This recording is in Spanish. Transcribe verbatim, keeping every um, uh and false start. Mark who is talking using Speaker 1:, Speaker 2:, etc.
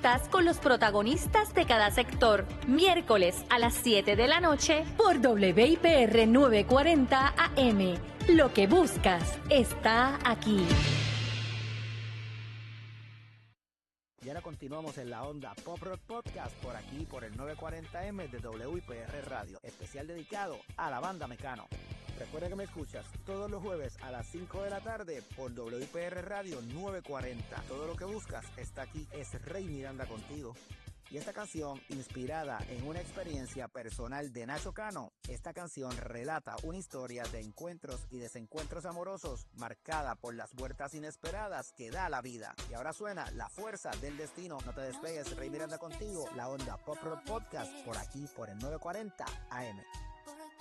Speaker 1: Entrevistas con los protagonistas de cada sector. Miércoles a las siete de la noche por W I P R novecientos cuarenta A M. Lo que buscas está aquí.
Speaker 2: Y ahora continuamos en la onda Pop Rock Podcast por aquí, por el novecientos cuarenta A M de W I P R Radio, especial dedicado a la banda Mecano. Recuerda que me escuchas todos los jueves a las cinco de la tarde por W I P R Radio novecientos cuarenta. Todo lo que buscas está aquí, es Rey Miranda contigo. Y esta canción, inspirada en una experiencia personal de Nacho Cano, esta canción relata una historia de encuentros y desencuentros amorosos marcada por las vueltas inesperadas que da la vida. Y ahora suena La Fuerza del Destino. No te despegues, Rey Miranda contigo, la onda Pop Rock Podcast por aquí, por el novecientos cuarenta A M.